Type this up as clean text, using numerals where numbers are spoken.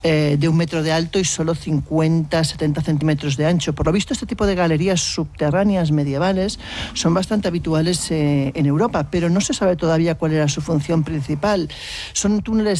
de 1 metro de alto y solo 50-70 centímetros de ancho. Por lo visto, este tipo de galerías subterráneas medievales son bastante habituales en Europa, pero no se sabe todavía cuál era su función principal. Son túneles